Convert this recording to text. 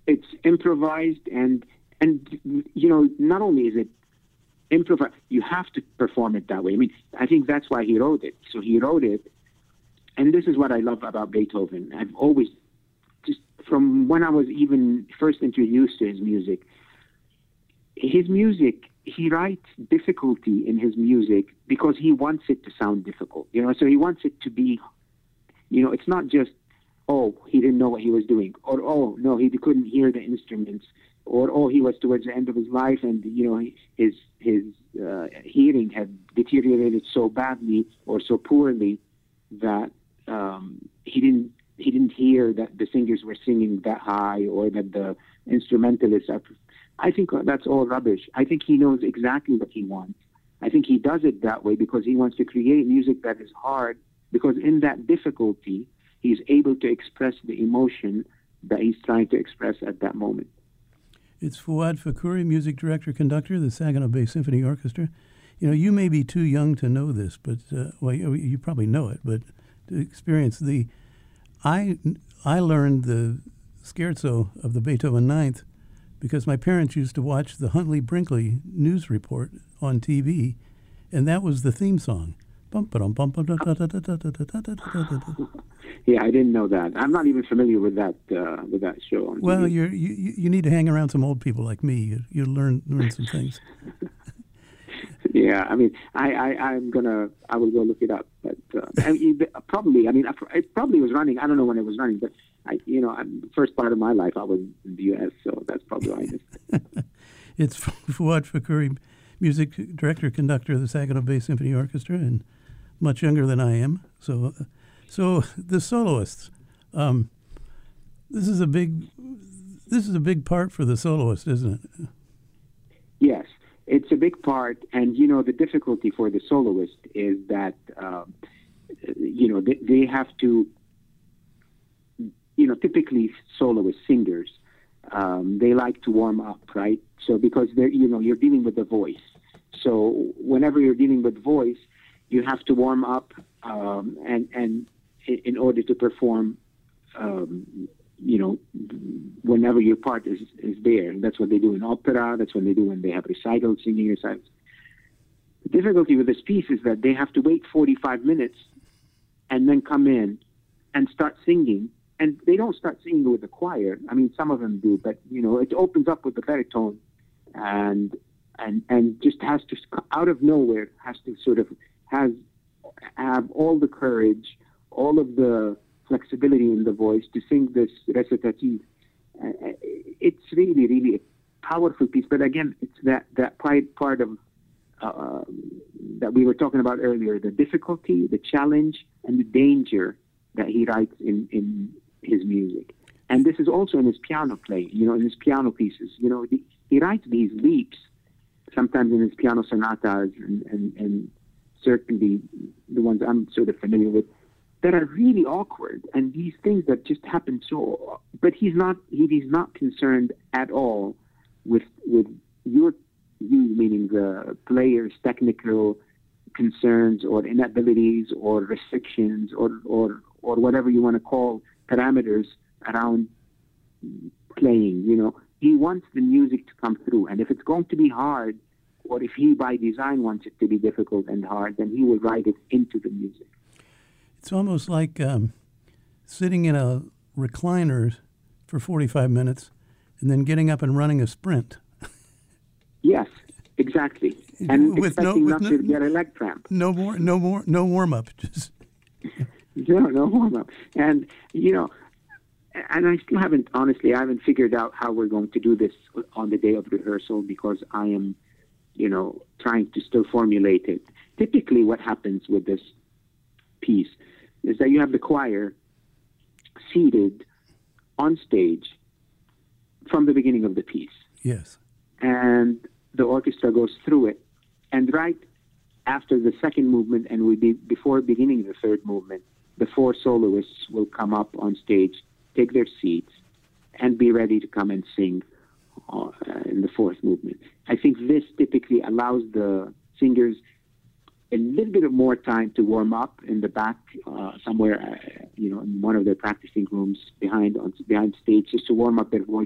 it's improvised, and not only is it improvised, you have to perform it that way. I mean, I think that's why he wrote it. So he wrote it, and this is what I love about Beethoven. I've always, just from when I was even first introduced to his music, he writes difficulty in his music because he wants it to sound difficult. So he wants it to be, it's not just, oh, he didn't know what he was doing, or, oh, no, he couldn't hear the instruments, or, oh, he was towards the end of his life, and, his hearing had deteriorated so badly or so poorly that he didn't hear that the singers were singing that high, or that the instrumentalists are. I think that's all rubbish. I think he knows exactly what he wants. I think he does it that way because he wants to create music that is hard, because in that difficulty, he's able to express the emotion that he's trying to express at that moment. It's Fouad Fakhouri, music director, conductor, the Saginaw Bay Symphony Orchestra. You may be too young to know this, but, you probably know it, but to experience I learned the scherzo of the Beethoven Ninth because my parents used to watch the Huntley Brinkley news report on TV, and that was the theme song. Yeah, I didn't know that. I'm not even familiar with that show on well, TV. you need to hang around some old people like me. You learn some things. Yeah, I mean, I will go look it up, but probably. I mean, it probably was running. I don't know when it was running, but first part of my life I was in the U.S., so that's probably why I missed it. It's Fouad Fakhouri, music director, conductor of the Saginaw Bay Symphony Orchestra, and much younger than I am. So the soloists. This is a big part for the soloist, isn't it? Yes. It's a big part, and the difficulty for the soloist is that they have to, typically soloist singers, they like to warm up, right? So because you're dealing with the voice, so whenever you're dealing with voice, you have to warm up, and in order to perform, whenever your part is there. And that's what they do in opera. That's what they do when they have recitals, singing recitals. The difficulty with this piece is that they have to wait 45 minutes and then come in and start singing. And they don't start singing with the choir. I mean, some of them do, but, it opens up with the baritone and just has to, out of nowhere, has to sort of have all the courage, all of the flexibility in the voice to sing this recitative. It's really, really a powerful piece. But again, it's that part of that we were talking about earlier, the difficulty, the challenge, and the danger that he writes in his music. And this is also in his piano playing, in his piano pieces. He writes these leaps, sometimes in his piano sonatas, and certainly the ones I'm sort of familiar with, that are really awkward, and these things that just happen so. But he's not concerned at all with you, meaning the player's technical concerns or inabilities or restrictions or whatever you want to call parameters around playing. He wants the music to come through, and if it's going to be hard, or if he by design wants it to be difficult and hard, then he will write it into the music. It's almost like sitting in a recliner for 45 minutes and then getting up and running a sprint. Yes, exactly. And expecting not to get a leg cramp. No warm up. Just no warm up. And and I still haven't figured out how we're going to do this on the day of rehearsal, because I am, trying to still formulate it. Typically, what happens with this piece is that you have the choir seated on stage from the beginning of the piece. Yes. And the orchestra goes through it. And right after the second movement, and before beginning the third movement, the four soloists will come up on stage, take their seats, and be ready to come and sing in the fourth movement. I think this typically allows the singers a little bit of more time to warm up in the back, somewhere, in one of their practicing rooms behind stage, just to warm up their voice